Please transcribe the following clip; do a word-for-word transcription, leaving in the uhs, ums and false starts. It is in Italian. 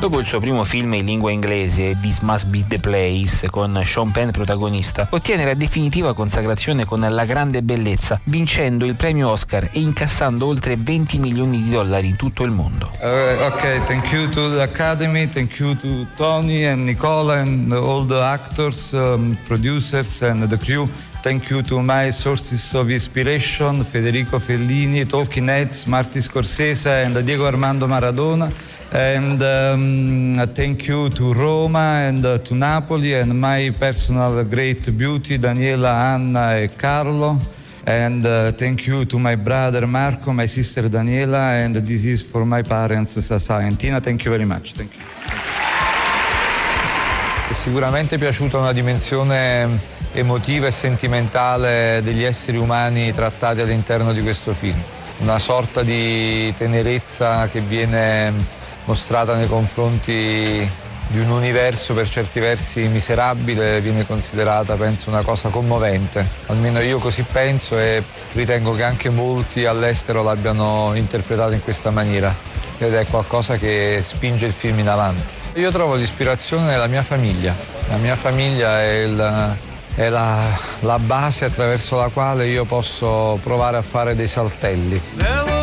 Dopo il suo primo film in lingua inglese, This Must Be the Place, con Sean Penn protagonista, ottiene la definitiva consacrazione con La grande bellezza, vincendo il premio Oscar e incassando oltre venti milioni di dollari in tutto il mondo. Uh, ok, thank you to the Academy, thank you to Tony and Nicola and all the actors, um, producers and the crew. Thank you to my sources of inspiration, Federico Fellini, Talking Heads, Martin Scorsese and Diego Armando Maradona. And um, thank you to Roma and uh, to Napoli and my personal great beauty, Daniela, Anna e Carlo. And uh, thank you to my brother Marco, my sister Daniela, and this is for my parents, Sasa and Tina. Thank you very much. Thank you. È sicuramente piaciuta una dimensione emotiva e sentimentale degli esseri umani trattati all'interno di questo film. Una sorta di tenerezza che viene mostrata nei confronti di un universo per certi versi miserabile, viene considerata, penso, una cosa commovente. Almeno io così penso e ritengo che anche molti all'estero l'abbiano interpretato in questa maniera ed è qualcosa che spinge il film in avanti. Io trovo l'ispirazione nella mia famiglia. La mia famiglia è il è la, la base attraverso la quale io posso provare a fare dei saltelli.